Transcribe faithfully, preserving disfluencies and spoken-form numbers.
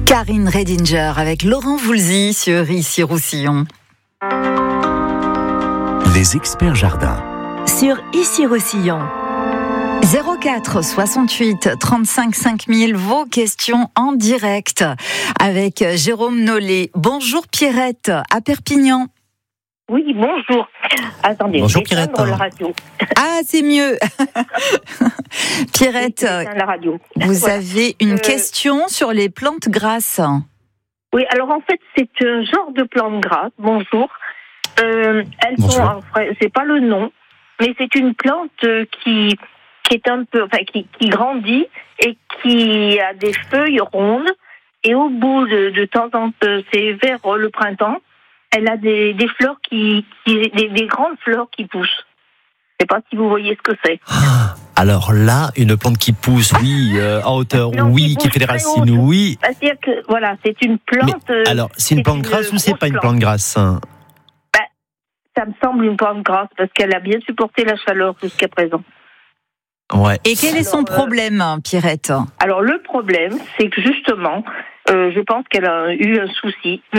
Karine Redinger avec Laurent Voulzy sur Ici Roussillon. Les experts jardins. Sur Ici Roussillon. zéro quatre soixante-huit trente-cinq cinq mille, vos questions en direct avec Jérôme Nollet. Bonjour Pierrette, à Perpignan. Oui, bonjour. Attendez, bonjour je vais Pierrette. éteindre la radio. Ah, c'est mieux. Pierrette, Oui, la radio. vous Voilà. avez une Euh, question sur les plantes grasses. Oui, alors en fait, c'est un genre de plante grasse. Bonjour. Euh, elles Bonjour. sont, alors, c'est pas le nom, mais c'est une plante euh, qui qui est un peu, enfin, qui, qui grandit et qui a des feuilles rondes. Et au bout de, de temps en temps, c'est vers le printemps, elle a des, des fleurs qui, qui des, des grandes fleurs qui poussent. Je sais pas si vous voyez ce que c'est. Ah, alors là, une plante qui pousse, oui, euh, en hauteur, Non, oui, qui qui pousse fait des très racines, haute. oui. C'est-à-dire que, voilà, c'est une Mais plante... euh, alors, c'est une c'est plante une grasse ou c'est grosse pas une plante. plante grasse hein ça me semble une plante grasse parce qu'elle a bien supporté la chaleur jusqu'à présent. Ouais. Et quel est son Alors, euh, problème, Pierrette ? Alors, le problème, c'est que justement, euh, je pense qu'elle a eu un souci.